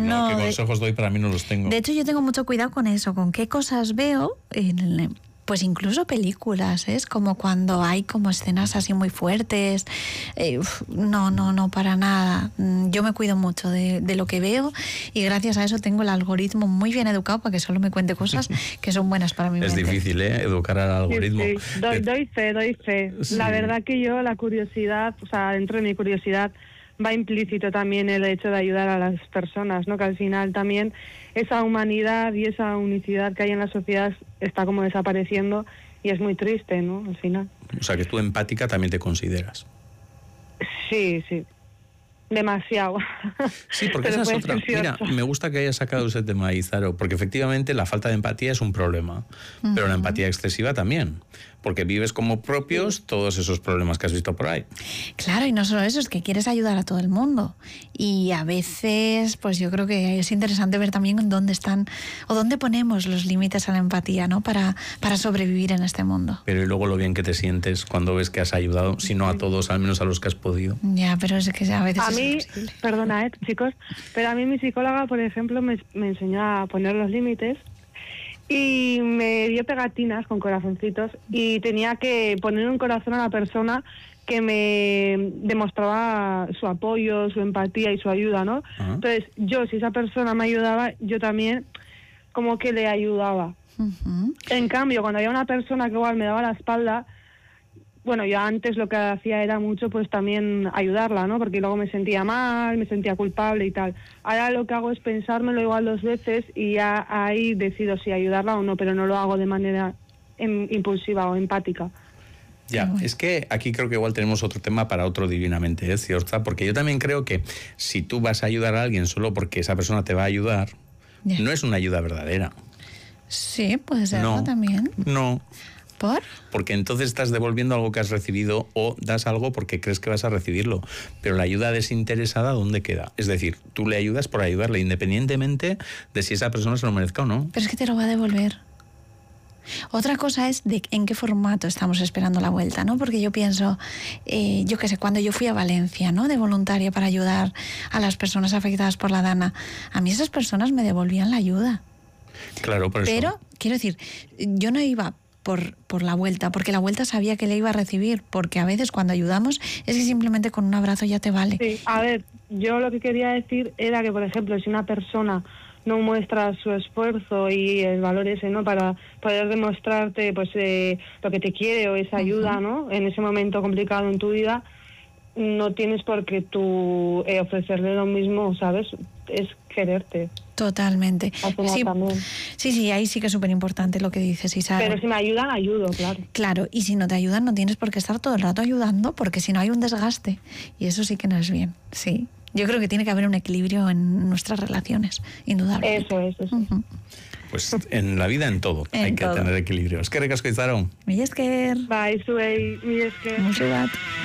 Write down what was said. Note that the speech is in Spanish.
no, ¿qué consejos doy? Para mí no los tengo. De hecho, yo tengo mucho cuidado con eso, con qué cosas veo pues incluso películas, es como cuando hay como escenas así muy fuertes. No, para nada. Yo me cuido mucho de lo que veo y gracias a eso tengo el algoritmo muy bien educado para que solo me cuente cosas que son buenas para mi mente. Es difícil, educar al algoritmo. Sí. Doy fe. Sí. La verdad que yo, la curiosidad, o sea, dentro de mi curiosidad va implícito también el hecho de ayudar a las personas, ¿no? Que al final también esa humanidad y esa unicidad que hay en la sociedad está como desapareciendo y es muy triste, ¿no? Al final. O sea, que tú empática también te consideras. Sí. Demasiado. Sí, porque esa es otra. Mira, me gusta que hayas sacado ese tema ahí, Zaro, porque efectivamente la falta de empatía es un problema, pero la empatía excesiva también, porque vives como propios todos esos problemas que has visto por ahí. Claro, y no solo eso, es que quieres ayudar a todo el mundo. Y a veces, pues yo creo que es interesante ver también dónde están o dónde ponemos los límites a la empatía, ¿no? Para sobrevivir en este mundo. Pero y luego lo bien que te sientes cuando ves que has ayudado, si no a todos, al menos a los que has podido. Ya, pero es que a veces a mí, perdona, chicos, pero a mí mi psicóloga, por ejemplo, me enseñó a poner los límites y me dio pegatinas con corazoncitos y tenía que poner un corazón a la persona que me demostraba su apoyo, su empatía y su ayuda, ¿no? Uh-huh. Entonces, si esa persona me ayudaba, yo también como que le ayudaba. Uh-huh. En cambio, cuando había una persona que igual me daba la espalda, bueno, yo antes lo que hacía era mucho pues también ayudarla, ¿no? Porque luego me sentía mal, me sentía culpable y tal. Ahora lo que hago es pensármelo igual 2 veces y ya ahí decido si ayudarla o no, pero no lo hago de manera impulsiva o empática. Ya, es que aquí creo que igual tenemos otro tema para otro divinamente, Ciorza, porque yo también creo que si tú vas a ayudar a alguien solo porque esa persona te va a ayudar, no es una ayuda verdadera. Sí, puede serlo también. No. ¿Por? Porque entonces estás devolviendo algo que has recibido o das algo porque crees que vas a recibirlo. Pero la ayuda desinteresada, ¿dónde queda? Es decir, tú le ayudas por ayudarle, independientemente de si esa persona se lo merezca o no. Pero es que te lo va a devolver. Otra cosa es de en qué formato estamos esperando la vuelta, ¿no? Porque yo pienso, yo qué sé, cuando yo fui a Valencia, ¿no? De voluntaria para ayudar a las personas afectadas por la DANA, a mí esas personas me devolvían la ayuda. Claro, por eso. Pero, quiero decir, yo no iba por la vuelta, porque la vuelta sabía que le iba a recibir, porque a veces cuando ayudamos es que simplemente con un abrazo ya te vale. Sí, a ver, yo lo que quería decir era que, por ejemplo, si una persona no muestra su esfuerzo y el valor ese, ¿no? Para poder demostrarte pues lo que te quiere o esa ayuda, ¿no? En ese momento complicado en tu vida, no tienes por qué tú ofrecerle lo mismo, ¿sabes? Es quererte. Totalmente. Sí, ahí sí que es súper importante lo que dices, Isabel. Pero si me ayudan, ayudo, claro. Claro, y si no te ayudan, no tienes por qué estar todo el rato ayudando, porque si no hay un desgaste. Y eso sí que no es bien, sí. Yo creo que tiene que haber un equilibrio en nuestras relaciones, indudablemente. Eso. Uh-huh. Pues en la vida, en todo, hay que tener equilibrio. Es que recasco, Izaro. Mi esker. Bye, Suey. Mi esker. Mucho bat.